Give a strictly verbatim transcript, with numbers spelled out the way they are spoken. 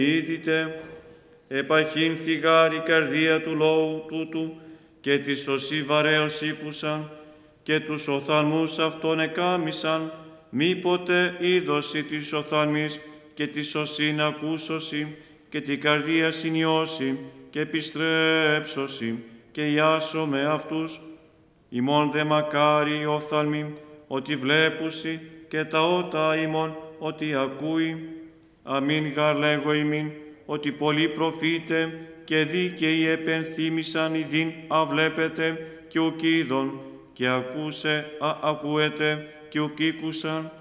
Είδητε, επαχύνθη γάρ η καρδία του λόγου τούτου και τη σωσή βαρέως ήκουσαν και τους οφθαλμούς αυτών εκάμισαν, μήποτε είδωση της οφθαλμής και τη σωσήν ακούσωση και την καρδία συνειώσει και επιστρέψωση και ιάσω με αυτούς. Ημών δε μακάρι οι οφθαλμοί ότι βλέπουσι και τα ότα ημών ότι ακούει. Αμήν γαρ λέγω ημίν ότι πολλοί προφήτε και δίκαιοι επενθύμησαν ειδήν αβλέπετε και ουκ είδον και ακούσε α ακούετε και ουκ ήκουσαν